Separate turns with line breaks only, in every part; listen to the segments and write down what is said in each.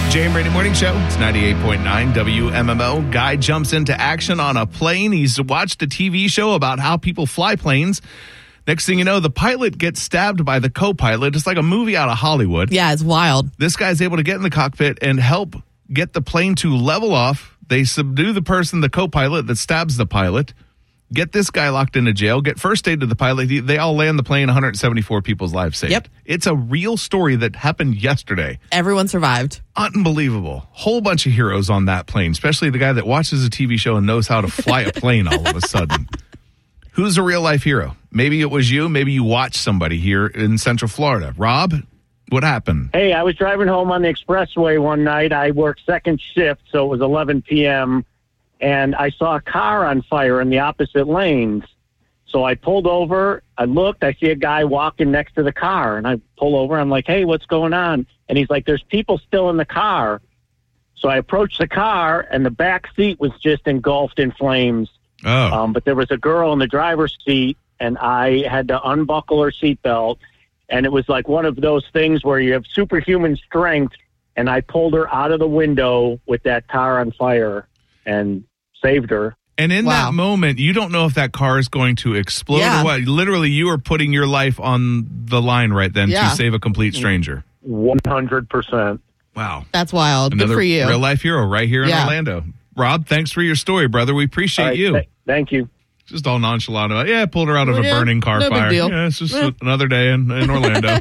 Jay and Brady Morning Show. It's 98.9 WMMO. Guy jumps into action on a plane. He's watched a TV show about how people fly planes. Next thing you know, the pilot gets stabbed by the co-pilot. It's like a movie out of Hollywood.
Yeah, it's wild.
This guy's able to get in the cockpit and help get the plane to level off. They subdue the person, the co-pilot, that stabs the pilot. Get this guy locked into jail. Get first aid to the pilot. They all land the plane. 174 people's lives saved.
Yep.
It's a real story that happened yesterday.
Everyone survived.
Unbelievable. Whole bunch of heroes on that plane, especially the guy that watches a TV show and knows how to fly a plane all of a sudden. Who's a real life hero? Maybe it was you. Maybe you watched somebody here in Central Florida. Rob, what happened?
Hey, I was driving home on the expressway one night. I worked second shift, so it was 11 p.m., and I saw a car on fire in the opposite lanes. So I pulled over, I looked, I see a guy walking next to the car, and I pull over, I'm like, hey, what's going on? And he's like, there's people still in the car. So I approached the car, and the back seat was just engulfed in flames.
Oh.
But there was a girl in the driver's seat, and I had to unbuckle her seatbelt, and it was like one of those things where you have superhuman strength, and I pulled her out of the window with that car on fire and saved her.
And in that moment, you don't know if that car is going to explode or what. Literally, you are putting your life on the line right then to save a complete stranger.
100%.
Wow.
That's wild.
Another
Good for you.
real life hero right here in Orlando. Rob, thanks for your story, brother. We appreciate you.
Thank you.
Just all nonchalant about, pulled her out of a burning car
no
fire.
Big deal.
Yeah, it's just another day in Orlando.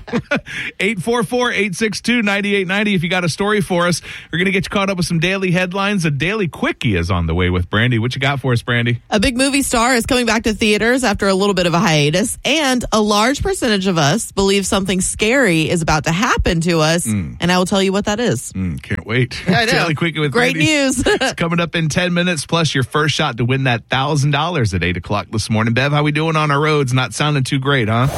844-862-9890. If you got a story for us, we're going to get you caught up with some daily headlines. A daily quickie is on the way with Brandy. What you got for us, Brandy?
A big movie star is coming back to theaters after a little bit of a hiatus, and a large percentage of us believe something scary is about to happen to us, and I will tell you what that is.
Can't wait.
I know.
Daily quickie with
Great
Brandy.
news.
It's coming up in 10 minutes, plus your first shot to win that $1,000 at 8 o'clock this morning. Bev, how we doing on our roads? Not sounding too great, huh?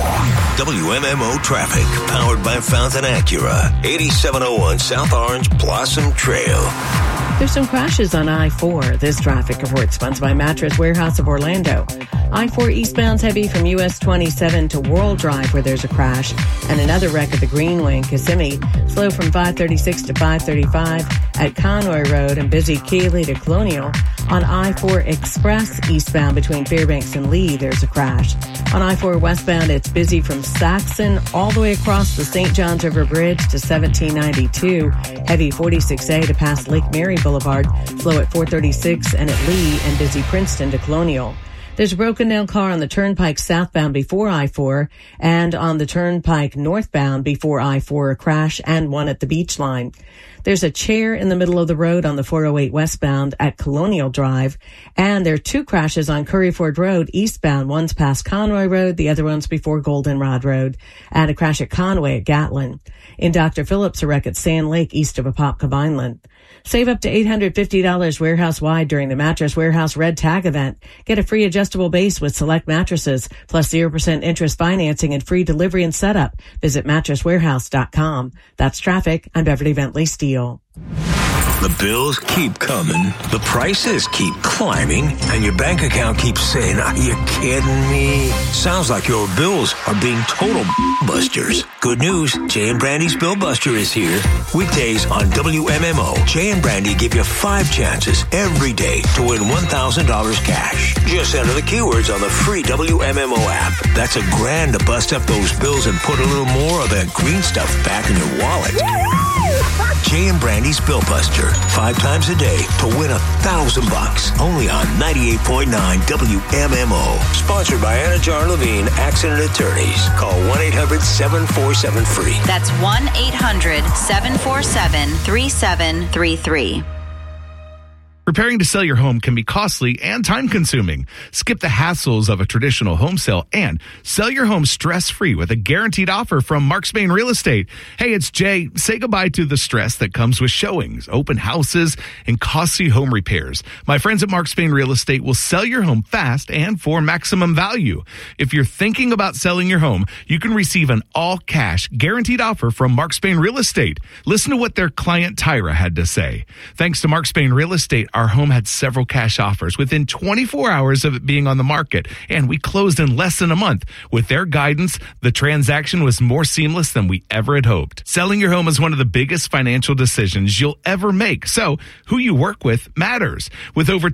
WMMO traffic, powered by Fountain Acura, 8701 South Orange Blossom Trail.
There's some crashes on I-4. This traffic report sponsored by Mattress Warehouse of Orlando. I-4 eastbound's heavy from US 27 to World Drive where there's a crash, and another wreck at the Greenway in Kissimmee. Slow from 536 to 535 at Conway Road and busy Keeley to Colonial. On I-4 Express eastbound between Fairbanks and Lee, there's a crash. On I-4 westbound, it's busy from Saxon all the way across the St. Johns River Bridge to 1792. Heavy 46A to past Lake Mary Boulevard. Slow at 436 and at Lee, and busy Princeton to Colonial. There's a broken down car on the Turnpike southbound before I-4, and on the Turnpike northbound before I-4, a crash and one at the beach line. There's a chair in the middle of the road on the 408 westbound at Colonial Drive, and there are two crashes on Curryford Road eastbound. One's past Conway Road, the other one's before Goldenrod Road, and a crash at Conway at Gatlin. In Dr. Phillips, a wreck at Sand Lake east of Apopka Vineland. Save up to $850 warehouse-wide during the Mattress Warehouse Red Tag event. Get a free adjustable base with select mattresses, plus 0% interest financing and free delivery and setup. Visit mattresswarehouse.com. That's traffic. I'm Beverly Bentley Steele.
The bills keep coming, the prices keep climbing, and your bank account keeps saying, are you kidding me? Sounds like your bills are being total busters. Good news, Jay and Brandy's Bill Buster is here. Weekdays on WMMO, Jay and Brandy give you 5 chances every day to win $1,000 cash. Just enter the keywords on the free WMMO app. That's $1,000 to bust up those bills and put a little more of that green stuff back in your wallet. Jay and Brandy's Bill Buster, 5 times a day to win $1,000. Only on 98.9 WMMO. Sponsored by Anna Jar Levine Accident Attorneys. Call 1-800-747-FREE.
That's 1-800-747-3733.
Preparing to sell your home can be costly and time-consuming. Skip the hassles of a traditional home sale and sell your home stress-free with a guaranteed offer from Mark Spain Real Estate. Hey, it's Jay. Say goodbye to the stress that comes with showings, open houses, and costly home repairs. My friends at Mark Spain Real Estate will sell your home fast and for maximum value. If you're thinking about selling your home, you can receive an all-cash guaranteed offer from Mark Spain Real Estate. Listen to what their client Tyra had to say. Thanks to Mark Spain Real Estate, our home had several cash offers within 24 hours of it being on the market, and we closed in less than a month. With their guidance, the transaction was more seamless than we ever had hoped. Selling your home is one of the biggest financial decisions you'll ever make, so who you work with matters. With over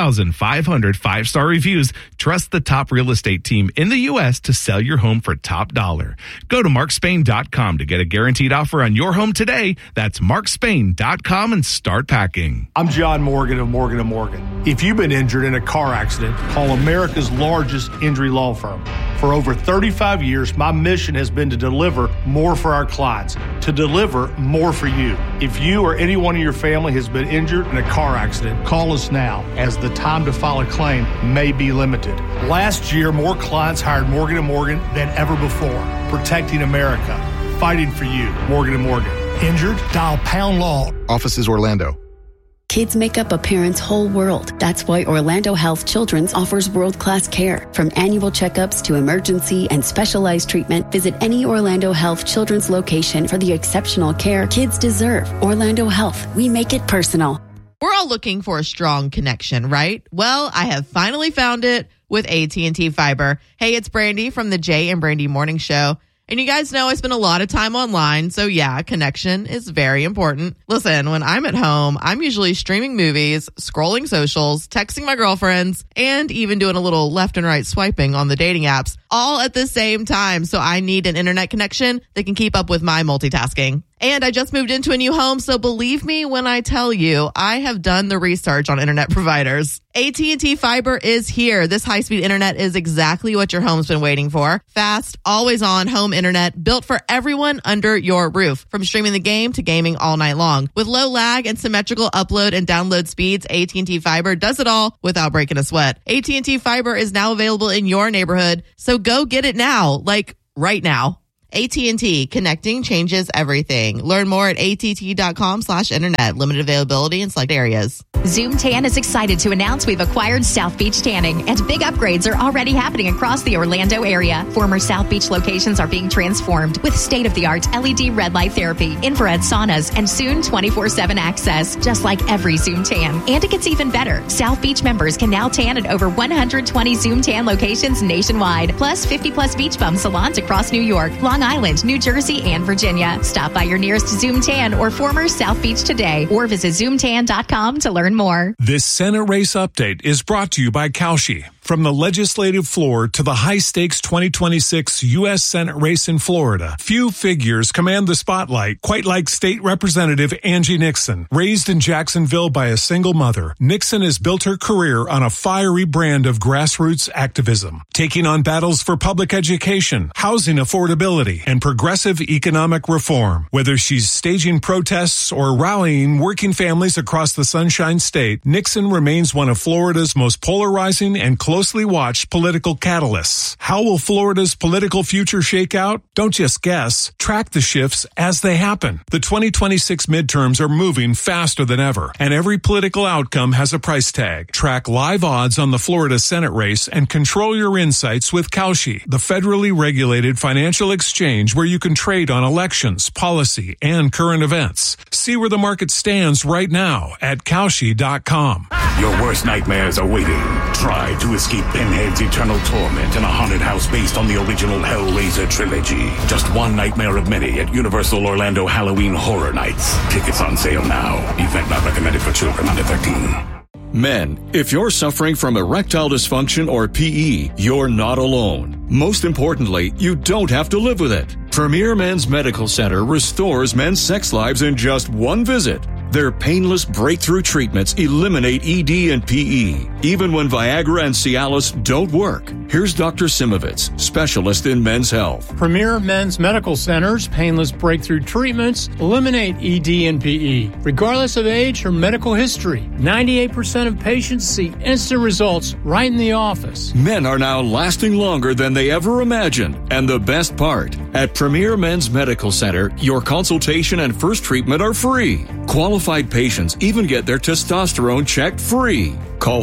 12,500 five-star reviews, trust the top real estate team in the U.S. to sell your home for top dollar. Go to markspain.com to get a guaranteed offer on your home today. That's markspain.com and start packing.
I'm John Morgan of Morgan & Morgan. If you've been injured in a car accident, call America's largest injury law firm. For over 35 years, my mission has been to deliver more for our clients, to deliver more for you. If you or anyone in your family has been injured in a car accident, call us now, as the time to file a claim may be limited. Last year, more clients hired Morgan & Morgan than ever before, protecting America, fighting for you. Morgan & Morgan. Injured? Dial pound law.
Offices Orlando.
Kids make up a parent's whole world. That's why Orlando Health Children's offers world-class care. From annual checkups to emergency and specialized treatment, visit any Orlando Health Children's location for the exceptional care kids deserve. Orlando Health. We make it personal.
We're all looking for a strong connection, right? Well, I have finally found it with AT&T Fiber. Hey, it's Brandy from the Jay and Brandy Morning Show. And you guys know I spend a lot of time online, so yeah, connection is very important. Listen, when I'm at home, I'm usually streaming movies, scrolling socials, texting my girlfriends, and even doing a little left and right swiping on the dating apps, all at the same time. So I need an internet connection that can keep up with my multitasking. And I just moved into a new home, so believe me when I tell you, I have done the research on internet providers. AT&T Fiber is here. This high-speed internet is exactly what your home's been waiting for. Fast, always-on home internet built for everyone under your roof. From streaming the game to gaming all night long. With low lag and symmetrical upload and download speeds, AT&T Fiber does it all without breaking a sweat. AT&T Fiber is now available in your neighborhood, so go get it now, like right now. AT&T, connecting changes everything. Learn more at att.com/internet. Limited availability in select areas.
Zoom Tan is excited to announce we've acquired South Beach Tanning, and big upgrades are already happening across the Orlando area. Former South Beach locations are being transformed with state-of-the-art LED red light therapy, infrared saunas, and soon 24/7 access, just like every Zoom Tan. And it gets even better. South Beach members can now tan at over 120 Zoom Tan locations nationwide, plus 50-plus beach bum salons across New York, Long Island, New Jersey, and Virginia. Stop by your nearest Zoom Tan or former South Beach today, or visit zoomtan.com to learn more.
This Senate race update is brought to you by Kalshi. From the legislative floor to the high-stakes 2026 U.S. Senate race in Florida, few figures command the spotlight, quite like State Representative Angie Nixon. Raised in Jacksonville by a single mother, Nixon has built her career on a fiery brand of grassroots activism, taking on battles for public education, housing affordability, and progressive economic reform. Whether she's staging protests or rallying working families across the Sunshine State, Nixon remains one of Florida's most polarizing and closely watched political catalysts. How will Florida's political future shake out? Don't just guess. Track the shifts as they happen. The 2026 midterms are moving faster than ever, and every political outcome has a price tag. Track live odds on the Florida Senate race and control your insights with Kalshi, the federally regulated financial exchange where you can trade on elections, policy, and current events. See where the market stands right now at Kalshi.com.
Your worst nightmares are waiting. Try to escape Pinhead's eternal torment in a haunted house based on the original Hellraiser trilogy. Just one nightmare of many at Universal Orlando Halloween Horror Nights. Tickets on sale now. Event not recommended for children under 13.
Men, if you're suffering from erectile dysfunction or PE, you're not alone. Most importantly, you don't have to live with it. Premier Men's Medical Center restores men's sex lives in just one visit. Their painless breakthrough treatments eliminate ED and PE, even when Viagra and Cialis don't work. Here's Dr. Simovitz, specialist in men's health.
Premier Men's Medical Center's painless breakthrough treatments eliminate ED and PE, regardless of age or medical history. 98% of patients see instant results right in the office.
Men are now lasting longer than they ever imagined. And the best part, at Premier Men's Medical Center, your consultation and first treatment are free. Qualified patients even get their testosterone checked free. Call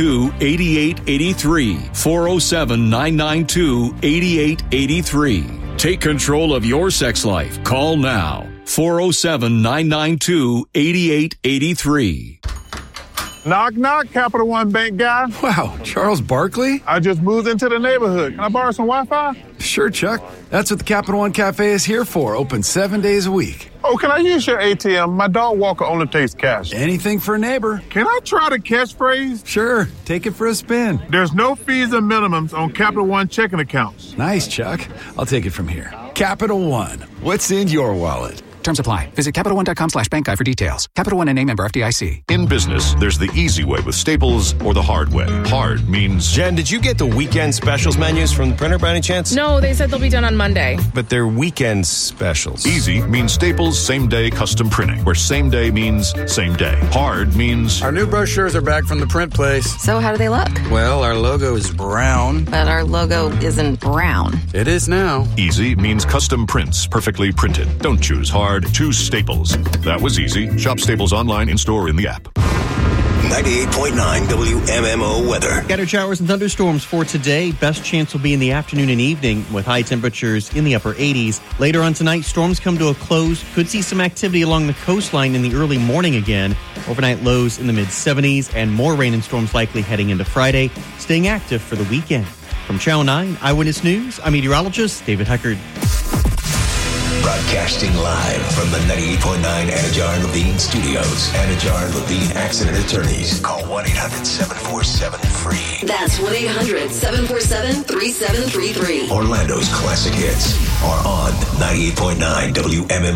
407-992-8883. 407-992-8883. Take control of your sex life. Call now. 407-992-8883.
Knock, knock, Capital One Bank guy.
Wow, Charles Barkley?
I just moved into the neighborhood. Can I borrow some Wi-Fi?
Sure, Chuck. That's what the Capital One Cafe is here for. Open 7 days a week.
Oh, can I use your ATM? My dog walker only takes cash.
Anything for a neighbor.
Can I try the catchphrase?
Sure. Take it for a spin.
There's no fees and minimums on Capital One checking accounts.
Nice, Chuck. I'll take it from here. Capital One. What's in your wallet?
Terms apply. Visit CapitalOne.com/bankguide for details. Capital One and member FDIC.
In business, there's the easy way with Staples or the hard way. Hard means...
Jen, did you get the weekend specials menus from the printer by any chance?
No, they said they'll be done on Monday.
But they're weekend specials.
Easy means Staples same-day custom printing, where same day means same day. Hard means...
Our new brochures are back from the print place.
So how do they look?
Well, our logo is brown.
But our logo isn't brown.
It is now.
Easy means custom prints, perfectly printed. Don't choose hard. Choose Staples. That was easy. Shop Staples online, in-store, in the app.
98.9 WMMO weather.
Scattered showers and thunderstorms for today. Best chance will be in the afternoon and evening with high temperatures in the upper 80s. Later on tonight, storms come to a close. Could see some activity along the coastline in the early morning again. Overnight lows in the mid-70s and more rain and storms likely heading into Friday. Staying active for the weekend. From Channel 9 Eyewitness News, I'm meteorologist David Huckard.
Broadcasting live from the 98.9 Anajar and Levine Studios. Anajar and Levine Accident Attorneys. Call 1-800-747-FREE.
That's 1-800-747-3733.
Orlando's classic hits are on 98.9 WMMO.